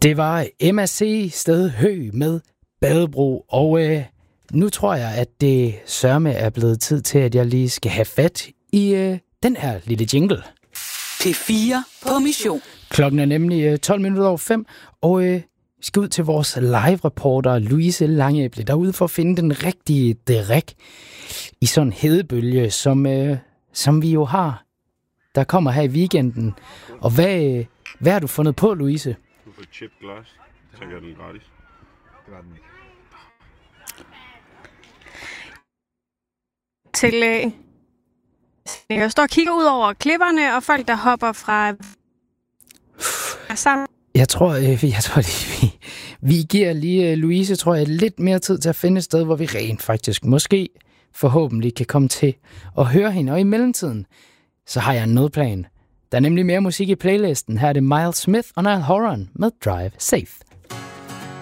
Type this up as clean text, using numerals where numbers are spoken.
Det var MAC Sted Hø med Badebro, og nu tror jeg, at det sørme er blevet tid til, at jeg lige skal have fat i den her lille jingle. P4 på mission. Klokken er nemlig 5:12, og vi skal ud til vores live-reporter Louise Langeæble derude for at finde den rigtige drik i sådan en hedebølge, som vi jo har, der kommer her i weekenden. Og hvad har du fundet på, Louise? Du får chip glas, så er den gratis. Det var den ikke. Til jeg står og kigger ud over klipperne og folk, der hopper fra sammen. Jeg tror vi giver lige Louise, tror jeg, lidt mere tid til at finde et sted, hvor vi rent faktisk måske forhåbentlig kan komme til at høre hende. Og i mellemtiden, så har jeg en nødplan. Der er nemlig mere musik i playlisten. Her er det Miles Smith og Niall Horan med Drive Safe.